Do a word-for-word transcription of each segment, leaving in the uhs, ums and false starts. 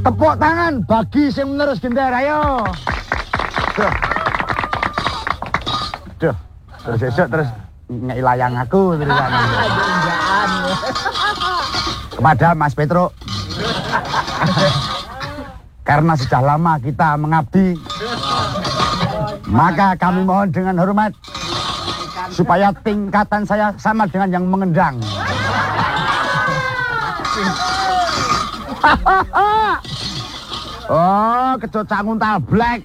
Tepuk tangan bagi sing menerus gender, ayo. Duh. Duh. Terus esok terus ngei layang aku terus. Kepada Mas Petro. Karena sudah lama kita mengabdi, maka kami mohon dengan hormat supaya tingkatan saya sama dengan yang mengendang. Oh, kecocak nguntal black.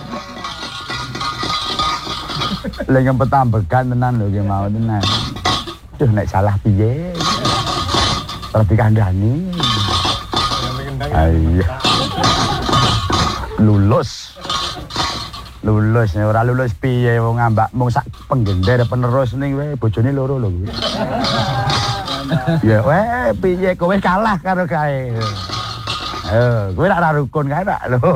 Lha ngempet-ambekan tenan lho ki mau tenan. Duh nek salah piye? Terus dikandani. Ayo. Lulus. Lulus nek ora lulus piye wong ngambak mung sak penggender penerus ning wae bojone loro lho kuwi. Ya wae piye kowe kalah karo kae. Eh, kowe ora rukun kae tak lho.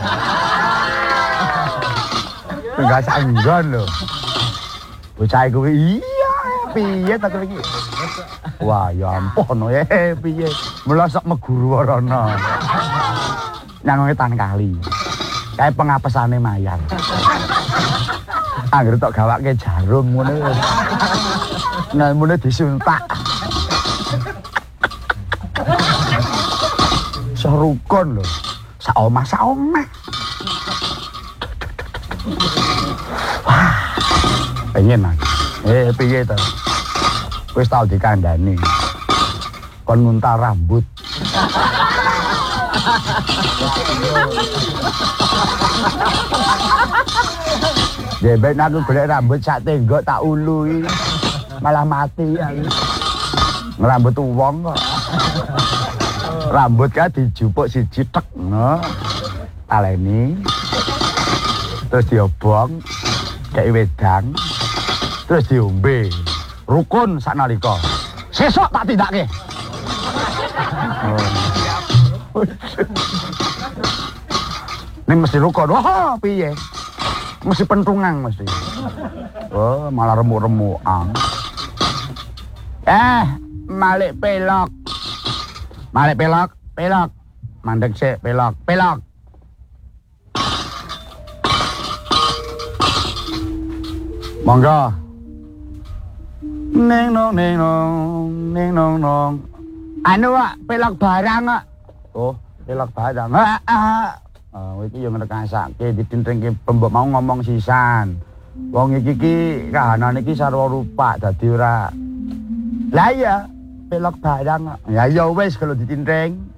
Enggak sanggon lho. Bocah kuwi iya piye ta kowe iki? Wah, ya ampun eh piye. Melosok meguru warana. Nang wetan kali. Kae pengapesane mayar. Angger tok gawake jarum ngono wis. Nah, mulai disuntak. Sarukon lho. Sak omah sak omah. Wah. Pengen aku. Eh piye to? Wis tau dikandani. Kon nguntal rambut. Jebet aku golek rambut sak tenggok tak ului. Malah mati aku. Ngerambut wong kok. Rambut kan dijupuk siji tek no. Taleni. Terus diobong kayak wedang. Terus diombe. Rukun saknalika. Sesuk tak tindake. Oh. Ini mesti rukun. Wah, piye? Mesti pentungang mesti. Oh, malah remuk-remukan. Eh, Malik pelok. Malik pelok, pelok. Mandek sik, pelok, pelok. Monggo. Neng nong neng nong, neng nong nong. Anu wak, pelok barang wak. Oh, pelok barang. Ah, ah. Oh, iki yo ngrekasake ditintringke pembok mau ngomong sisan. Wong iki iki kahanane iki sarwa rupa dadi ora. Lah iya, pelok barang. Ya ya wis kalau ditintring.